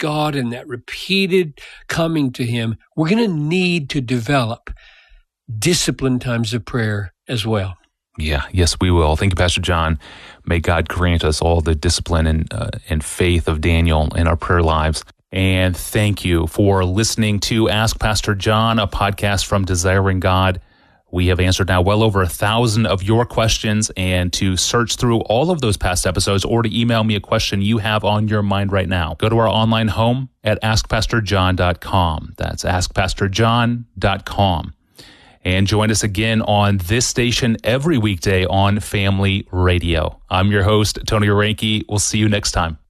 God and that repeated coming to Him, we're going to need to develop disciplined times of prayer as well. Yeah, yes, we will. Thank you, Pastor John. May God grant us all the discipline and faith of Daniel in our prayer lives. And thank you for listening to Ask Pastor John, a podcast from Desiring God. We have answered now well over 1,000 of your questions, and to search through all of those past episodes or to email me a question you have on your mind right now, go to our online home at askpastorjohn.com. That's askpastorjohn.com. And join us again on this station every weekday on Family Radio. I'm your host, Tony Orenke. We'll see you next time.